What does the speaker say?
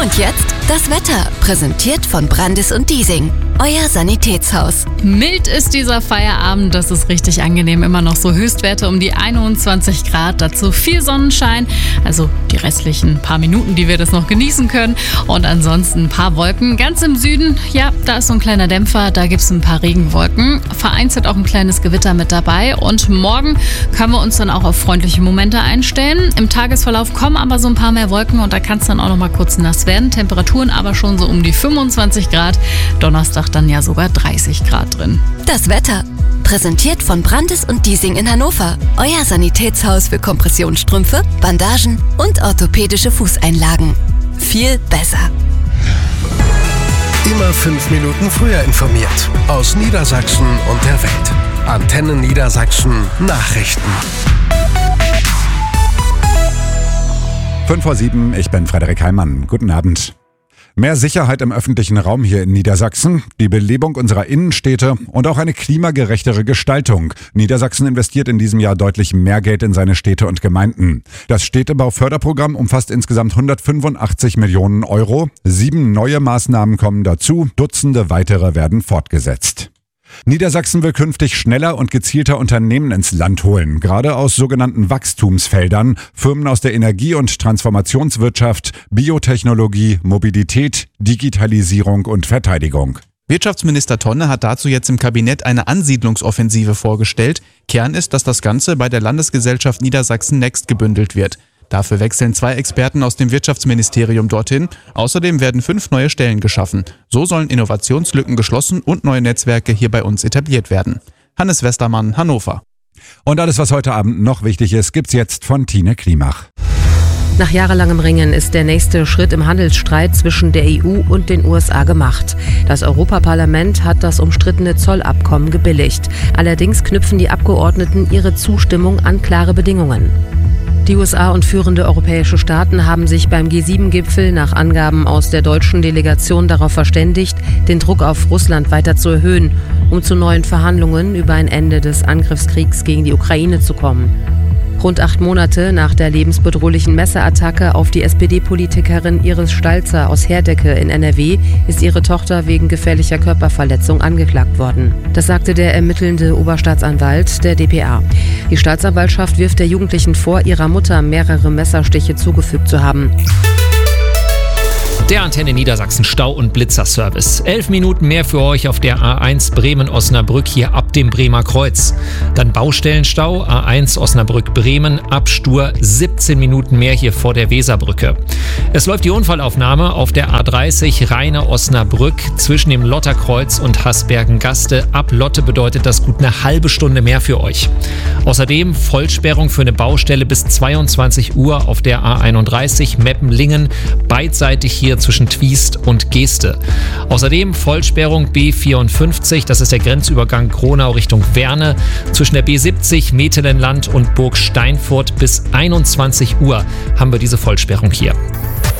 Und jetzt das Wetter, präsentiert von Brandis und Diesing, euer Sanitätshaus. Mild ist dieser Feierabend, das ist richtig angenehm. Immer noch so Höchstwerte um die 21 Grad, dazu viel Sonnenschein. Also die restlichen paar Minuten, die wir das noch genießen können. Und ansonsten ein paar Wolken. Ganz im Süden, ja, da ist so ein kleiner Dämpfer, da gibt es ein paar Regenwolken. Vereinzelt auch ein kleines Gewitter mit dabei. Und morgen können wir uns dann auch auf freundliche Momente einstellen. Im Tagesverlauf kommen aber so ein paar mehr Wolken und da kann es dann auch noch mal kurz nass werden. Temperaturen aber schon so um die 25 Grad. Donnerstag dann ja sogar 30 Grad drin. Das Wetter, präsentiert von Brandis und Diesing in Hannover. Euer Sanitätshaus für Kompressionsstrümpfe, Bandagen und orthopädische Fußeinlagen. Viel besser. Immer 5 Minuten früher informiert. Aus Niedersachsen und der Welt. Antenne Niedersachsen Nachrichten. 5:07, ich bin Frederik Heimann. Guten Abend. Mehr Sicherheit im öffentlichen Raum hier in Niedersachsen, die Belebung unserer Innenstädte und auch eine klimagerechtere Gestaltung. Niedersachsen investiert in diesem Jahr deutlich mehr Geld in seine Städte und Gemeinden. Das Städtebauförderprogramm umfasst insgesamt 185 Millionen Euro. 7 neue Maßnahmen kommen dazu, Dutzende weitere werden fortgesetzt. Niedersachsen will künftig schneller und gezielter Unternehmen ins Land holen, gerade aus sogenannten Wachstumsfeldern, Firmen aus der Energie- und Transformationswirtschaft, Biotechnologie, Mobilität, Digitalisierung und Verteidigung. Wirtschaftsminister Tonne hat dazu jetzt im Kabinett eine Ansiedlungsoffensive vorgestellt. Kern ist, dass das Ganze bei der Landesgesellschaft Niedersachsen Next gebündelt wird. Dafür wechseln 2 Experten aus dem Wirtschaftsministerium dorthin. Außerdem werden 5 neue Stellen geschaffen. So sollen Innovationslücken geschlossen und neue Netzwerke hier bei uns etabliert werden. Hannes Westermann, Hannover. Und alles, was heute Abend noch wichtig ist, gibt's jetzt von Tine Klimach. Nach jahrelangem Ringen ist der nächste Schritt im Handelsstreit zwischen der EU und den USA gemacht. Das Europaparlament hat das umstrittene Zollabkommen gebilligt. Allerdings knüpfen die Abgeordneten ihre Zustimmung an klare Bedingungen. Die USA und führende europäische Staaten haben sich beim G7-Gipfel nach Angaben aus der deutschen Delegation darauf verständigt, den Druck auf Russland weiter zu erhöhen, um zu neuen Verhandlungen über ein Ende des Angriffskriegs gegen die Ukraine zu kommen. Rund 8 Monate nach der lebensbedrohlichen Messerattacke auf die SPD-Politikerin Iris Stalzer aus Herdecke in NRW ist ihre Tochter wegen gefährlicher Körperverletzung angeklagt worden. Das sagte der ermittelnde Oberstaatsanwalt der dpa. Die Staatsanwaltschaft wirft der Jugendlichen vor, ihrer Mutter mehrere Messerstiche zugefügt zu haben. Der Antenne Niedersachsen Stau- und Blitzerservice. 11 Minuten mehr für euch auf der A1 Bremen-Osnabrück hier ab dem Bremer Kreuz. Dann Baustellenstau, A1 Osnabrück-Bremen, Abstur, 17 Minuten mehr hier vor der Weserbrücke. Es läuft die Unfallaufnahme auf der A30 Rheine-Osnabrück zwischen dem Lotterkreuz und Hasbergen-Gaste. Ab Lotte bedeutet das gut eine halbe Stunde mehr für euch. Außerdem Vollsperrung für eine Baustelle bis 22 Uhr auf der A31 Meppen-Lingen, beidseitig hier zwischen Twiest und Geeste. Außerdem Vollsperrung B54, das ist der Grenzübergang Gronau Richtung Werne, zwischen der B70 Metelenland und Burg Steinfurt bis 21 Uhr haben wir diese Vollsperrung hier.